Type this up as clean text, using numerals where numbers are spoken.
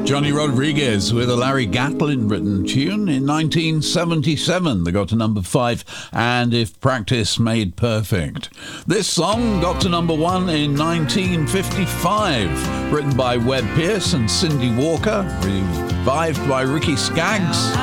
Johnny Rodriguez with a Larry Gatlin written tune in 1977 that got to number 5, and If Practice Made Perfect. This song got to number 1 in 1955, written by Webb Pierce and Cindy Walker, revived by Ricky Skaggs.